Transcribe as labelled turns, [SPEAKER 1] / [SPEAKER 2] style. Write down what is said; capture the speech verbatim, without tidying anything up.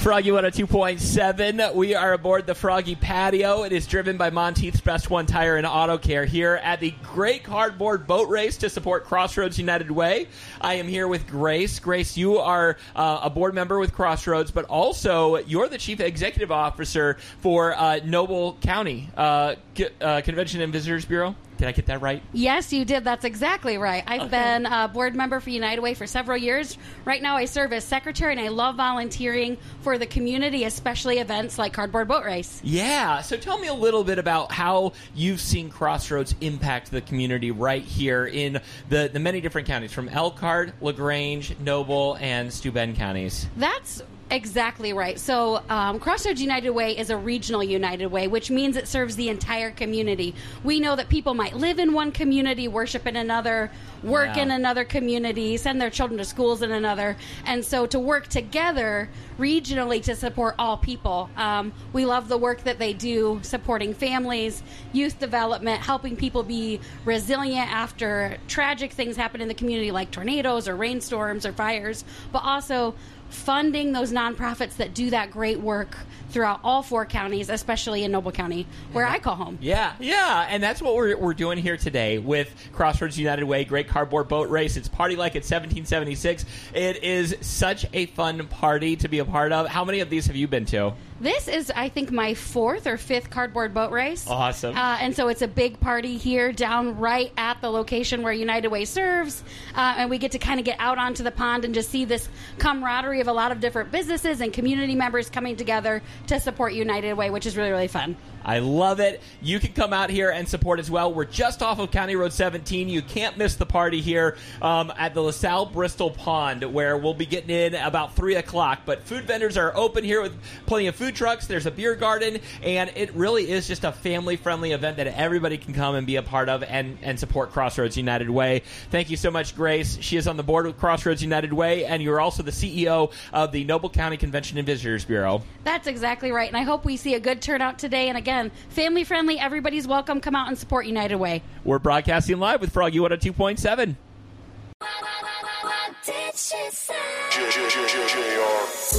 [SPEAKER 1] Froggy one oh two point seven. We are aboard the Froggy Patio. It is driven by Monteith's Best One Tire and Auto Care here at the Great Cardboard Boat Race to support Crossroads United Way. I am here with Grace. Grace, you are uh, a board member with Crossroads, but also you're the Chief Executive Officer for uh, Noble County uh, uh, Convention and Visitors Bureau. Did I get that right?
[SPEAKER 2] Yes, you did. That's exactly right. I've okay. been a board member for United Way for several years. Right now I serve as secretary, and I love volunteering for the community, especially events like Cardboard Boat Race.
[SPEAKER 1] Yeah. So tell me a little bit about how you've seen Crossroads impact the community right here in the, the many different counties, from Elkhart, LaGrange, Noble, and Steuben counties.
[SPEAKER 2] That's exactly right. So um, Crossroads United Way is a regional United Way, which means it serves the entire community. We know that people might live in one community, worship in another, work yeah. in another community, send their children to schools in another. And so to work together regionally to support all people. Um, we love the work that they do, supporting families, youth development, helping people be resilient after tragic things happen in the community like tornadoes or rainstorms or fires, but also funding those nonprofits that do that great work throughout all four counties, especially in Noble County, where I call home.
[SPEAKER 1] Yeah, yeah, and that's what we're, we're doing here today with Crossroads United Way, Great Cardboard Boat Race. It's Party Like It's seventeen seventy-six. It is such a fun party to be a part of. How many of these have you been to?
[SPEAKER 2] This is, I think, my fourth or fifth cardboard boat race.
[SPEAKER 1] Awesome.
[SPEAKER 2] Uh, and so it's a big party here down right at the location where United Way serves. Uh, and we get to kind of get out onto the pond and just see this camaraderie of a lot of different businesses and community members coming together to support United Way, which is really, really fun.
[SPEAKER 1] I love it. You can come out here and support as well. We're just off of County Road seventeen. You can't miss the party here um, at the LaSalle Bristol Pond, where we'll be getting in about three o'clock. But food vendors are open here with plenty of food trucks. There's a beer garden, and it really is just a family-friendly event that everybody can come and be a part of and, and support Crossroads United Way. Thank you so much, Grace. She is on the board with Crossroads United Way, and you're also the C E O of the Noble County Convention and Visitors Bureau.
[SPEAKER 2] That's exactly right, and I hope we see a good turnout today. And again, family-friendly, everybody's welcome. Come out and support United Way.
[SPEAKER 1] We're broadcasting live with Froggy one oh two point seven.